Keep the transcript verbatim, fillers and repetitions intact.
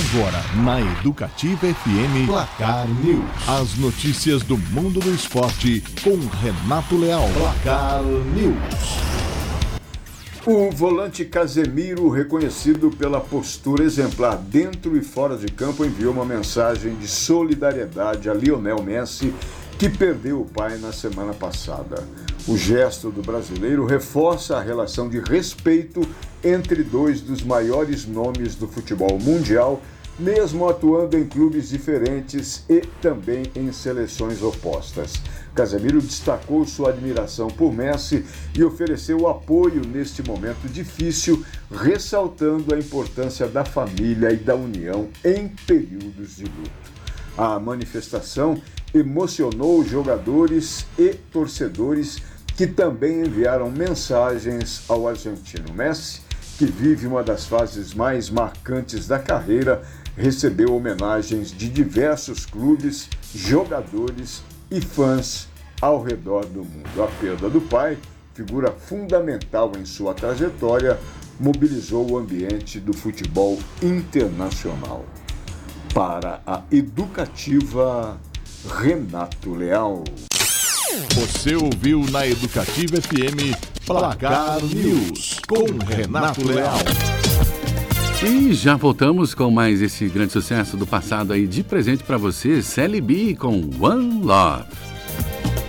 Agora, na Educativa F M, Placar News. As notícias do mundo do esporte com Renato Leal. Placar News. O volante Casemiro, reconhecido pela postura exemplar dentro e fora de campo, enviou uma mensagem de solidariedade a Lionel Messi, que perdeu o pai na semana passada. O gesto do brasileiro reforça a relação de respeito entre dois dos maiores nomes do futebol mundial, mesmo atuando em clubes diferentes e também em seleções opostas. Casemiro destacou sua admiração por Messi e ofereceu apoio neste momento difícil, ressaltando a importância da família e da união em períodos de luto. A manifestação emocionou jogadores e torcedores que também enviaram mensagens ao argentino. Messi, que vive uma das fases mais marcantes da carreira, recebeu homenagens de diversos clubes, jogadores e fãs ao redor do mundo. A perda do pai, figura fundamental em sua trajetória, mobilizou o ambiente do futebol internacional. Para a Educativa, Renato Leal. Você ouviu na Educativa F M Placar News com Renato Leal. E já voltamos com mais esse grande sucesso do passado aí de presente para você, Celebi com One Love.